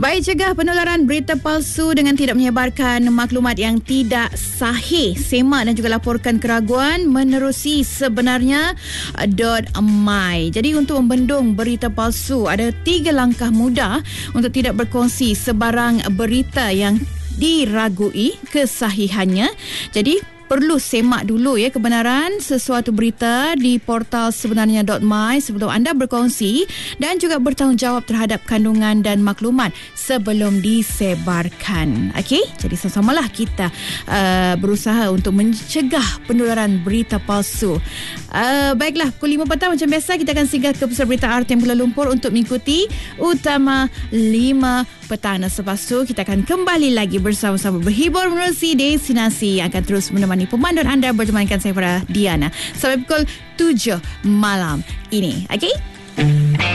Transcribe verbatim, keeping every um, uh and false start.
Baik, cegah penularan berita palsu dengan tidak menyebarkan maklumat yang tidak sahih. Semak dan juga laporkan keraguan menerusi sebenarnya .my. Jadi untuk membendung berita palsu, ada tiga langkah mudah untuk tidak berkongsi sebarang berita yang diragui kesahihannya. Jadi perlu semak dulu ya kebenaran sesuatu berita di portal sebenarnya .my sebelum anda berkongsi, dan juga bertanggungjawab terhadap kandungan dan maklumat sebelum disebarkan. Okey, jadi sama-samalah kita uh, berusaha untuk mencegah penularan berita palsu. Uh, baiklah, pukul lima petang macam biasa kita akan singgah ke Pusat Berita R T M Kuala Lumpur untuk mengikuti Utama lima petang. Dan selepas tu kita akan kembali lagi bersama-sama berhibur menerusi destinasi yang akan terus menemani pemanduan anda bertemankan saya, Farah Diana, sampai pukul tujuh malam ini. Okey?